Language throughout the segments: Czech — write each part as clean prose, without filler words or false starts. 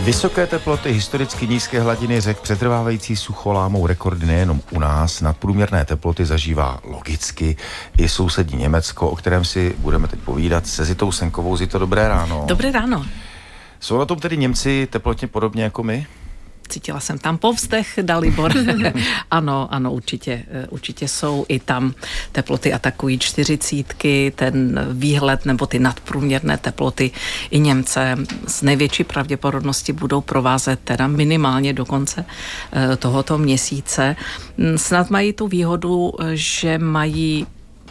Vysoké teploty, historicky nízké hladiny řek, přetrvávající sucho lámou rekordy nejenom u nás. Nadprůměrné teploty zažívá logicky i sousední Německo, o kterém si budeme teď povídat se Zitou Senkovou. Zito, dobré ráno. Dobré ráno. Jsou na tom tedy Němci teplotně podobně jako my? Cítila jsem tam povzdech, Dalibor. Ano, určitě jsou i tam teploty atakují 40, ten výhled nebo ty nadprůměrné teploty i Němce s největší pravděpodobností budou provázet teda minimálně do konce tohoto měsíce. Snad mají tu výhodu, že mají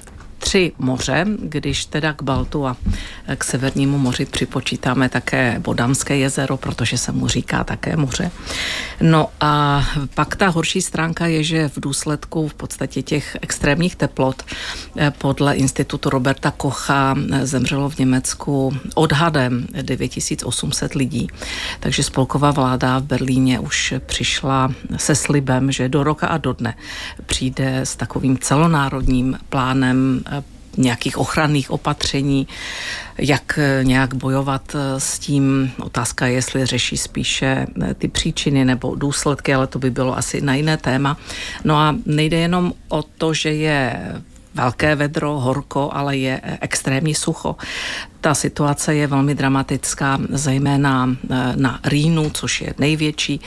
3 moře, když teda k Baltu a k Severnímu moři připočítáme také Bodamské jezero, protože se mu říká také moře. No a pak ta horší stránka je, že v důsledku v podstatě těch extrémních teplot podle institutu Roberta Kocha zemřelo v Německu odhadem 9800 lidí. Takže spolková vláda v Berlíně už přišla se slibem, že do roka a do dne přijde s takovým celonárodním plánem nějakých ochranných opatření, jak nějak bojovat s tím. Otázka je, jestli řeší spíše ty příčiny nebo důsledky, ale to by bylo asi na jiné téma. No a nejde jenom o to, že je velké vedro, horko, ale je extrémní sucho. Ta situace je velmi dramatická, zejména na Rýnu, což je největší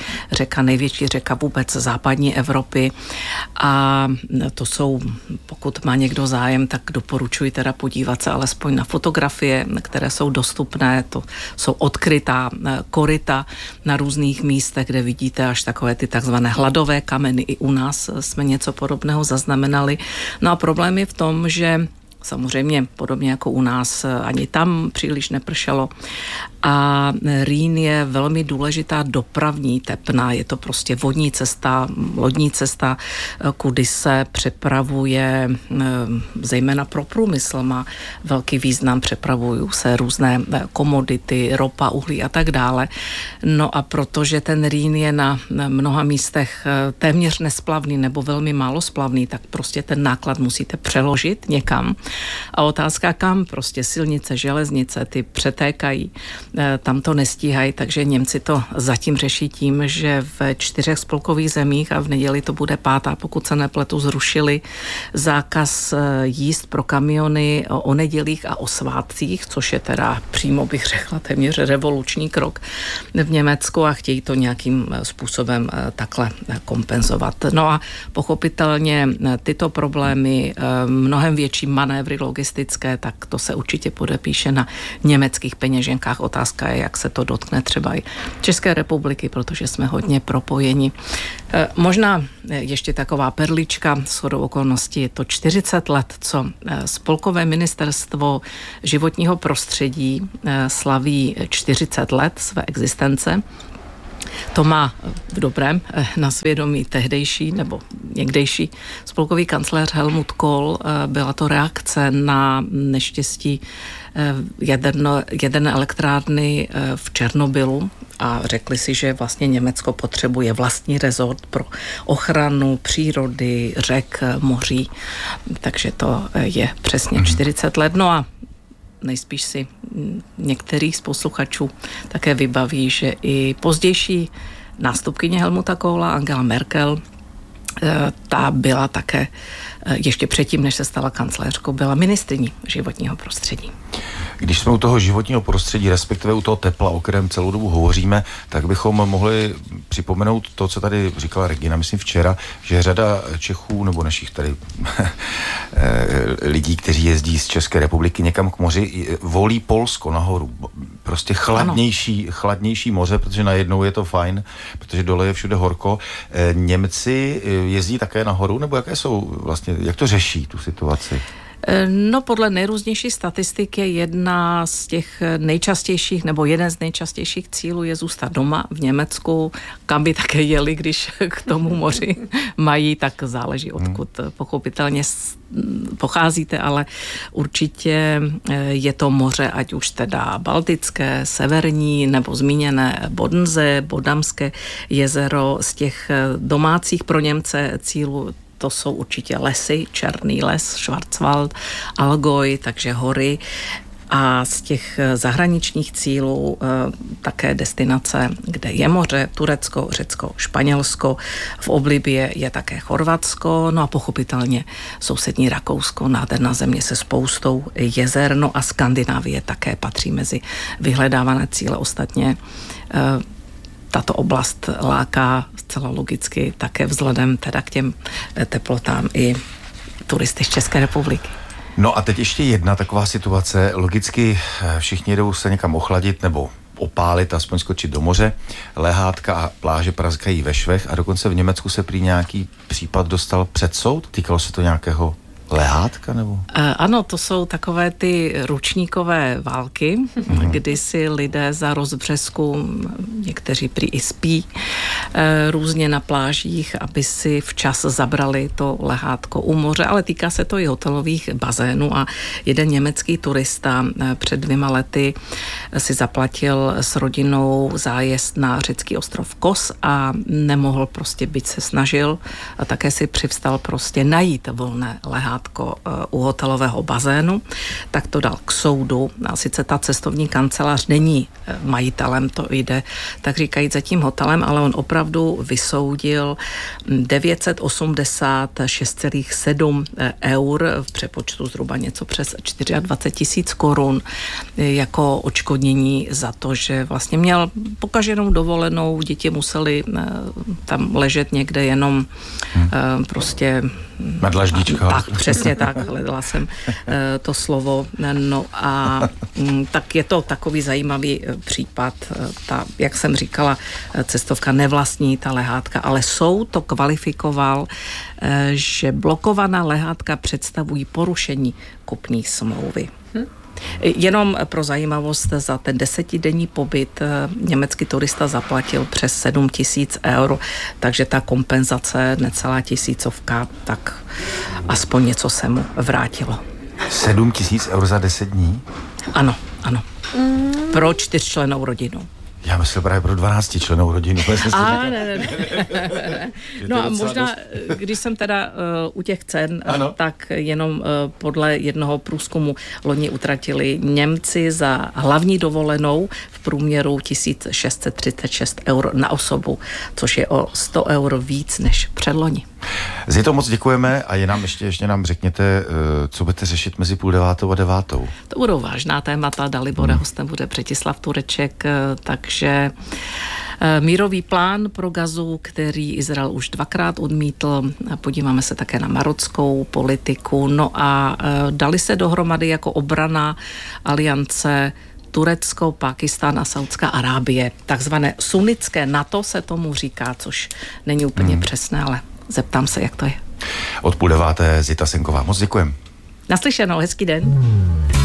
řeka vůbec západní Evropy. A to jsou, pokud má někdo zájem, tak doporučuji teda podívat se alespoň na fotografie, které jsou dostupné. To jsou odkrytá koryta na různých místech, kde vidíte až takové ty takzvané hladové kameny. I u nás jsme něco podobného zaznamenali. No a problém je v tom, že samozřejmě podobně jako u nás ani tam příliš nepršelo. A Rýn je velmi důležitá dopravní tepna. Je to prostě vodní cesta, lodní cesta, kudy se přepravuje, zejména pro průmysl má velký význam, přepravují se různé komodity, ropa, uhlí a tak dále. No a protože ten Rýn je na mnoha místech téměř nesplavný nebo velmi málo splavný, tak prostě ten náklad musíte přeložit někam. A otázka kam? Prostě silnice, železnice, ty přetékají, tam to nestíhají, takže Němci to zatím řeší tím, že v 4 spolkových zemích a v neděli to bude 5., pokud se nepletu, zrušili zákaz jízd pro kamiony o nedělích a o svátcích, což je teda přímo bych řekla téměř revoluční krok v Německu a chtějí to nějakým způsobem takhle kompenzovat. No a pochopitelně tyto problémy, mnohem větší manévry logistické, tak to se určitě podepíše na německých peněženkách. Otázka je, jak se to dotkne třeba i České republiky, protože jsme hodně propojeni. Možná ještě taková perlička, shodou okolností, je to 40 let, co Spolkové ministerstvo životního prostředí slaví 40 let své existence. To má v dobrém na svědomí tehdejší nebo někdejší spolkový kancléř Helmut Kohl. Byla to reakce na neštěstí jaderné elektrárny v Černobylu a řekli si, že vlastně Německo potřebuje vlastní rezort pro ochranu přírody, řek, moří. Takže to je přesně 40 let. No a nejspíš si některých z posluchačů také vybaví, že i pozdější nástupkyně Helmuta Kohla, Angela Merkel, ta byla také ještě předtím, než se stala kancléřkou, byla ministryní životního prostředí. Když jsme u toho životního prostředí, respektive u toho tepla, o kterém celou dobu hovoříme, tak bychom mohli připomenout to, co tady říkala Regina, myslím včera, že řada Čechů nebo našich tady lidí, kteří jezdí z České republiky někam k moři, volí Polsko nahoru. Prostě chladnější moře, protože najednou je to fajn, protože dole je všude horko. Němci jezdí také nahoru, nebo jaké jsou vlastně, jak to řeší tu situaci? No, podle nejrůznější statistik je jedna z těch nejčastějších, nebo jeden z nejčastějších cílů je zůstat doma v Německu, kam by také jeli, když k tomu moři mají, tak záleží odkud pochopitelně pocházíte, ale určitě je to moře, ať už teda Baltické, severní, nebo zmíněné Bodense, Bodamské jezero. Z těch domácích pro Němce cílů to jsou určitě lesy, Černý les, Schwarzwald, Allgäu, takže hory. A z těch zahraničních cílů také destinace, kde je moře, Turecko, Řecko, Španělsko, v oblibě je také Chorvatsko, no a pochopitelně sousední Rakousko, nádherná země se spoustou jezer, no a Skandinávie také patří mezi vyhledávané cíle. Ostatně tato oblast láká zcela logicky také vzhledem teda k těm teplotám i turisty z České republiky. No a teď ještě jedna taková situace. Logicky všichni jdou se někam ochladit nebo opálit, aspoň skočit do moře. Lehátka a pláže praskají ve švech a dokonce v Německu se prý nějaký případ dostal před soud. Týkalo se to nějakého lehátka nebo? Ano, to jsou takové ty ručníkové války, kdy si lidé za rozbřesku, někteří prý i spí různě na plážích, aby si včas zabrali to lehátko u moře, ale týká se to i hotelových bazénů a jeden německý turista před 2 lety si zaplatil s rodinou zájezd na řecký ostrov Kos a nemohl prostě, byť se snažil, a také si přivstal prostě najít volné lehátko u hotelového bazénu, tak to dal k soudu. A sice ta cestovní kancelář není majitelem, to jde, tak říkají za tím hotelem, ale on opravdu vysoudil 986,7 eur, v přepočtu zhruba něco přes 24 000 korun, jako odškodnění za to, že vlastně měl pokaženou dovolenou, děti museli tam ležet někde jenom prostě na dlaždičkách. Tak, přesně tak, hledala jsem to slovo. No a tak je to takový zajímavý případ. Ta, jak jsem říkala, cestovka nevlastní ta lehátka, ale soud to kvalifikoval, že blokovaná lehátka představují porušení kupní smlouvy. Jenom pro zajímavost, za ten 10denní pobyt německý turista zaplatil přes 7 000 eur, takže ta kompenzace necelá 1000, tak aspoň něco se mu vrátilo. 7 000 eur za 10 dní? Ano. Pro 4člennou rodinu. Já myslel právě pro 12člennou rodinu. Ne. No a možná, když jsem teda u těch cen, ano, tak jenom podle jednoho průzkumu loni utratili Němci za hlavní dovolenou v průměru 1636 eur na osobu, což je o 100 eur víc než předloni. Zito, moc děkujeme a ještě nám řekněte, co budete řešit mezi 8:30 a 9. To budou vážná témata, Dalibore, hostem bude Břetislav Tureček, takže mírový plán pro Gazu, který Izrael už 2krát odmítl, podíváme se také na marockou politiku, no a dali se dohromady jako obrana aliance Turecko, Pákistán a Saudská Arábie. Takzvané sunnické NATO se tomu říká, což není úplně přesné, ale zeptám se, jak to je. Od 8:30 Zita Senková. Moc děkujem. Naslyšenou, hezký den.